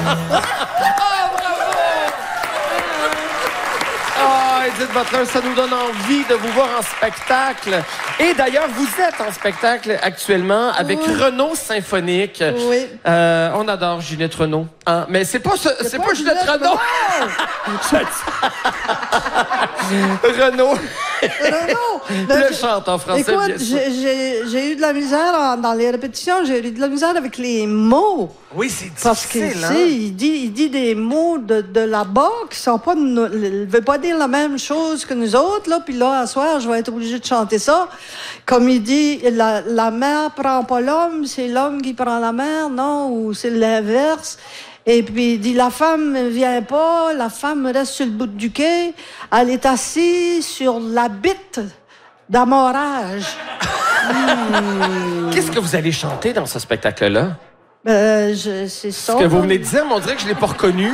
Edith Butler, ça nous donne envie de vous voir en spectacle. Et d'ailleurs, vous êtes en spectacle actuellement avec Renaud Symphonique. Oui. On adore Ginette Renaud. Hein? Mais c'est pas Ginette Renaud. Renaud. Le chante en français. Écoute, j'ai eu de la misère dans les répétitions. J'ai eu de la misère avec les mots. Oui, c'est difficile. Parce que, tu sais, il dit des mots de là-bas qui sont pas... Il ne veut pas dire la même chose que nous autres, là. Puis là, à soir, je vais être obligée de chanter ça. Comme il dit, la mer prend pas l'homme, c'est l'homme qui prend la mer, non? Ou c'est l'inverse. Et puis, il dit, la femme ne vient pas, la femme reste sur le bout du quai, elle est assise sur la bite d'amorage. Qu'est-ce que vous allez chanter dans ce spectacle-là? C'est ça. Ce que vous venez de dire, mais on dirait que je ne l'ai pas reconnu.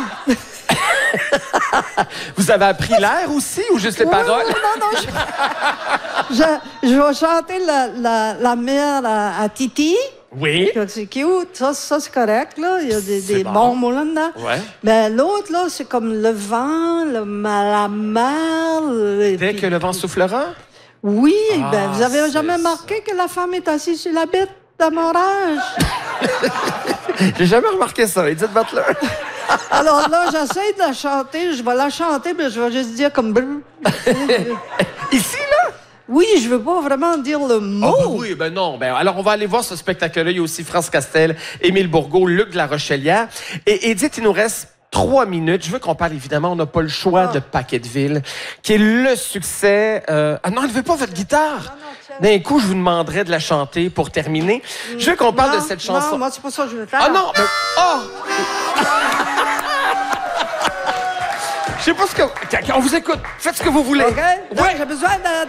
Vous avez appris l'air aussi ou juste les paroles? Non. Je vais chanter la mère à Titi. Oui. C'est cute. Ça c'est correct, là. Il y a des bons mots là-dedans. Ouais. Mais l'autre, là, c'est comme le vent, la mer. Dès que le vent soufflera? Oui, Ah, vous avez c'est jamais remarqué que la femme est assise sur la bête d'amorage? J'ai jamais remarqué ça, Edith Butler. Alors là, j'essaie de la chanter. Je vais la chanter, mais je vais juste dire comme... Ici, là? Oui, je veux pas vraiment dire le mot. Oh, oui, ben non. Ben, alors, on va aller voir ce spectacle-là. Il y a aussi France Castel, Émile Bourgault, Luc de la Rochelière. Et Edith, il nous reste 3 minutes. Je veux qu'on parle, évidemment, on n'a pas le choix de Paquetteville, qui est le succès... Ah non, enlevez pas votre guitare. D'un coup, je vous demanderais de la chanter pour terminer. Je veux qu'on parle de cette chanson. Non, moi, c'est pas ça que je veux faire. Ah non! Mais... Oh! Je sais pas ce que... On vous écoute. Faites ce que vous voulez. OK? Non, Ouais. j'ai besoin